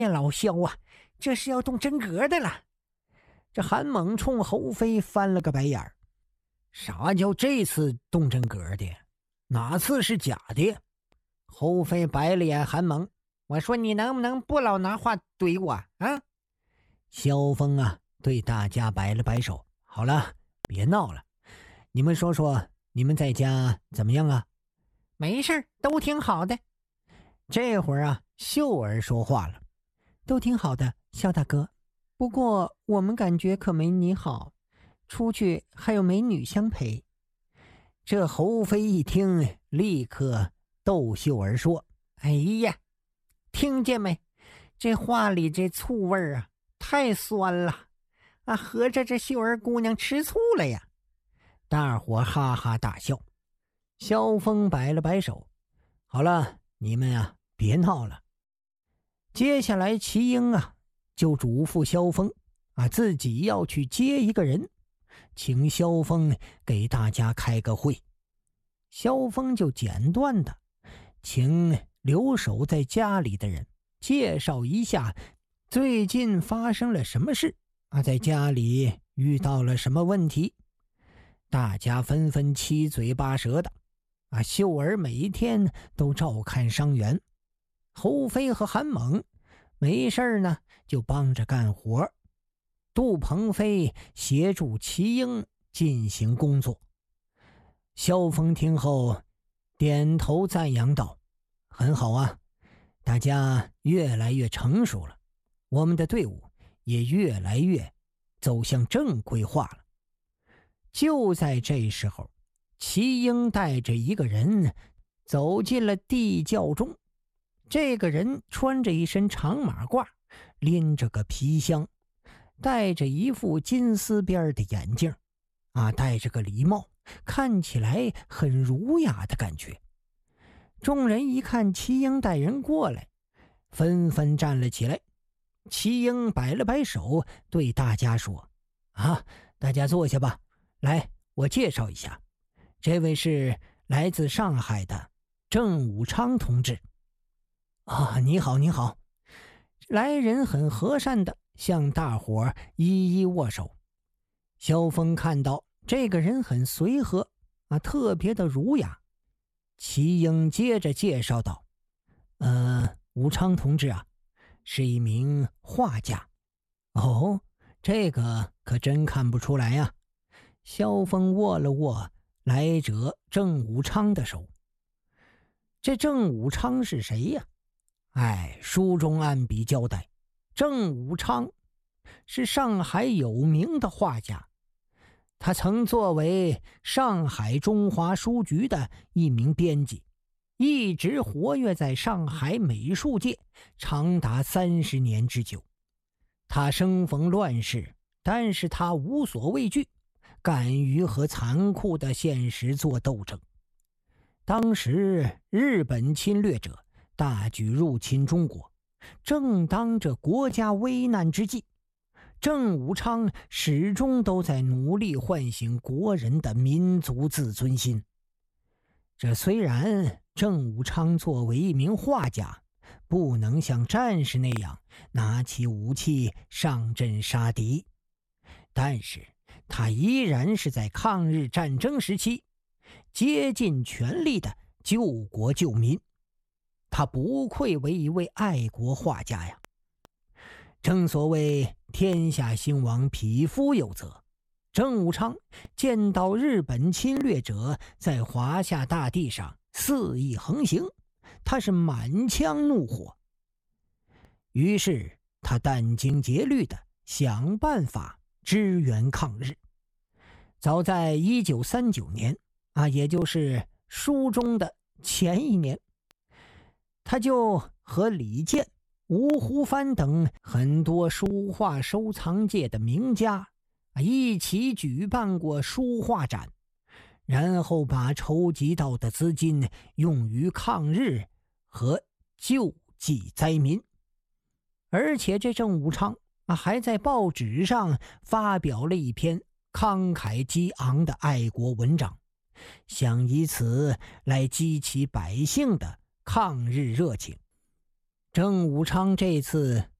老萧啊，这是要动真格的了。这韩猛冲侯飞翻了个白眼儿。啥叫这次动真格的？哪次是假的？侯飞白了眼韩猛，我说你能不能不老拿话怼我啊？萧峰啊，对大家摆了摆手，好了，别闹了。你们说说，你们在家怎么样啊？没事，都挺好的。这会儿啊，秀儿说话了，都挺好的，萧大哥。不过我们感觉可没你好，出去还有美女相陪。这侯飞一听，立刻逗秀儿说：“哎呀，听见没？这话里这醋味儿啊，太酸了啊！合着这秀儿姑娘吃醋了呀！”大伙哈哈大笑。萧峰摆了摆手：“好了，你们啊，别闹了。”接下来齐英啊，就嘱咐萧峰啊，自己要去接一个人，请萧峰给大家开个会。萧峰就简短的请留守在家里的人介绍一下最近发生了什么事啊，在家里遇到了什么问题。大家纷纷七嘴八舌的啊。秀儿每天都照看伤员，侯飞和韩猛没事呢就帮着干活，杜鹏飞协助齐英进行工作。萧峰听后点头赞扬道：“很好啊，大家越来越成熟了，我们的队伍也越来越走向正规化了。”就在这时候，齐英带着一个人走进了地窖中。这个人穿着一身长马褂，拎着个皮箱，戴着一副金丝边的眼镜啊，戴着个礼帽，看起来很儒雅的感觉。众人一看齐英带人过来，纷纷站了起来。齐英摆了摆手，对大家说：“啊，大家坐下吧。来，我介绍一下，这位是来自上海的郑武昌同志。”啊，你好，你好。来人很和善的向大伙一一握手。萧峰看到这个人很随和啊，特别的儒雅。齐英接着介绍道：“武昌同志啊，是一名画家。”哦，这个可真看不出来呀。萧峰握了握来者郑武昌的手。这郑武昌是谁呀？书中按笔交代，郑武昌是上海有名的画家，他曾作为上海中华书局的一名编辑，一直活跃在上海美术界长达30年之久。他生逢乱世，但是他无所畏惧，敢于和残酷的现实做斗争。当时日本侵略者大举入侵中国，正当这国家危难之际，郑武昌始终都在努力唤醒国人的民族自尊心。这虽然郑武昌作为一名画家，不能像战士那样拿起武器上阵杀敌，但是他依然是在抗日战争时期竭尽全力的救国救民。他不愧为一位爱国画家呀。正所谓天下兴亡，匹夫有责。郑武昌见到日本侵略者在华夏大地上肆意横行，他是满腔怒火。于是他殚精竭虑地想办法支援抗日。早在1939年也就是书中的前一年，他就和李健、吴湖帆等很多书画收藏界的名家一起举办过书画展，然后把筹集到的资金用于抗日和救济灾民。而且这郑武昌还在报纸上发表了一篇慷慨激昂的爱国文章，想以此来激起百姓的抗日热情。 郑武昌这次